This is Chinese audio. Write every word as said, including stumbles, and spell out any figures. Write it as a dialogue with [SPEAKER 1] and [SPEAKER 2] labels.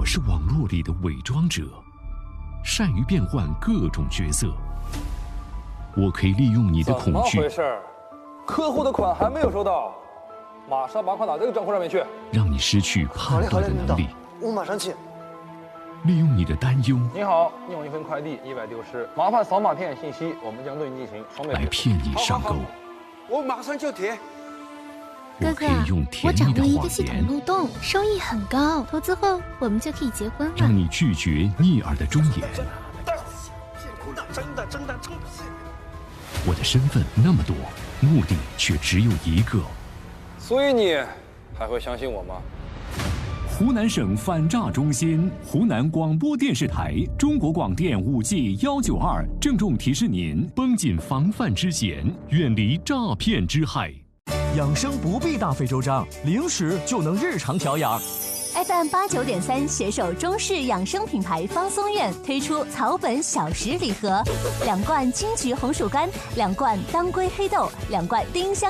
[SPEAKER 1] 我是网络里的伪装者，善于变换各种角色。我可以利用你的恐惧。
[SPEAKER 2] 怎么回事？客户的款还没有收到，马上把款打这个账户上面去，
[SPEAKER 1] 让你失去判断的能力。
[SPEAKER 3] 我马上去。
[SPEAKER 1] 利用你的担忧。
[SPEAKER 2] 你好，你有一份快递意外丢失，麻烦扫码填写信息，我们将对你进行双倍
[SPEAKER 1] 来骗你上钩。
[SPEAKER 3] 我马上就填。
[SPEAKER 1] 我可以用甜蜜的谎言，
[SPEAKER 4] 漏洞，收益很高，投资后我们就可以结婚了。
[SPEAKER 1] 让你拒绝逆耳的忠言。
[SPEAKER 3] 真的真的真的。
[SPEAKER 1] 我的身份那么多，目的却只有一个。
[SPEAKER 2] 所以你还会相信我吗？
[SPEAKER 5] 湖南省反诈中心、湖南广播电视台、中国广电五 G 幺九二郑重提示您：绷紧防范之弦，远离诈骗之害。
[SPEAKER 6] 养生不必大费周章，零食就能日常调养。
[SPEAKER 7] F M 八九点三携手中式养生品牌方松苑推出草本小食礼盒，两罐金桔红薯干，两罐当归黑豆，两罐丁香。